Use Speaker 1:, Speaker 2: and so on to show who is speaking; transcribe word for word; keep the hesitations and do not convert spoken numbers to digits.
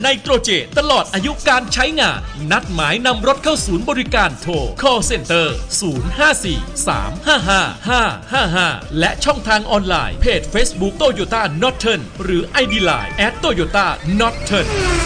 Speaker 1: ไนโตรเจนตลอดอายุการใช้งานนัดหมายนำรถเข้าศูนย์บริการโทร call center ศูนย์ ห้า สี่ สาม ห้า ห้า ห้า ห้า ห้าและช่องทางออนไลน์เพจ Facebook Toyota Northern หรือ ไอ ดี ไลน์ แอท โตโยต้า Northern